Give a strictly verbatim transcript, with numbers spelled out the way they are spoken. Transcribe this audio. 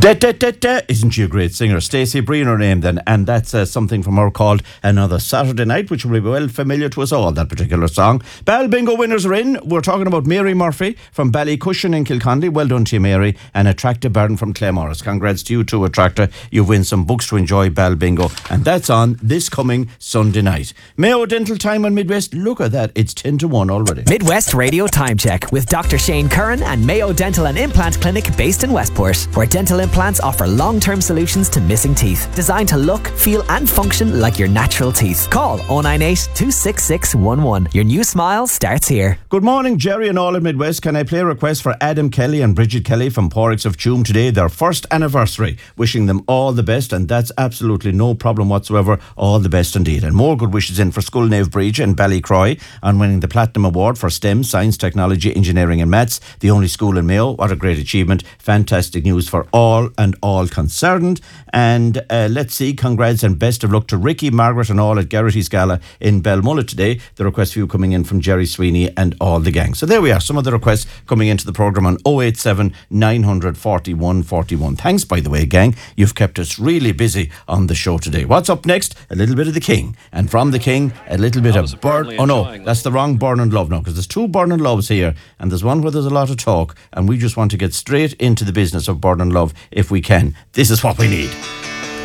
Da, da, da, da. Isn't she a great singer? Stacey Breen, her name then, and that's uh, something from her called Another Saturday Night, which will be well familiar to us all, that particular song. Ball Bingo winners are in. We're talking about Mary Murphy from Ballycushion in Kilcondy. Well done to you, Mary. And Attractive Barton from Claremorris. Congrats to you too, Attractor. You've won some books to enjoy, Ball Bingo, and that's on this coming Sunday night. Mayo Dental Time on Midwest. Look at that, it's ten to one already. Midwest Radio Time Check with Doctor Shane Curran and Mayo Dental and Implant Clinic based in Westport, where dental implants offer long-term solutions to missing teeth, designed to look, feel and function like your natural teeth. Call oh nine eight, two six six one one. Your new smile starts here. Good morning, Jerry and all in Midwest. Can I play a request for Adam Kelly and Bridget Kelly from Porricks of Tuam today, their first anniversary? Wishing them all the best, and that's absolutely no problem whatsoever. All the best indeed. And more good wishes in for Scullnave Bridge and Ballycroy on winning the Platinum Award for STEM, Science, Technology, Engineering and Maths, the only school in Mayo. What a great achievement. Fantastic news for all and all concerned. And uh, let's see, congrats and best of luck to Ricky, Margaret and all at Garrity's Gala in Belmullet today. The request for you coming in from Jerry Sweeney and all the gang. So there we are, some of the requests coming into the programme on oh eight seven, nine four one, four one. Thanks, by the way, gang. You've kept us really busy on the show today. What's up next? A little bit of the King. And from the King, a little bit of Burn. Oh no, that's the wrong Burn and Love now, because there's two Burn and Loves here, and there's one where there's a lot of talk, and we just want to get straight into the business of Burn and Love if we can. This is what we need.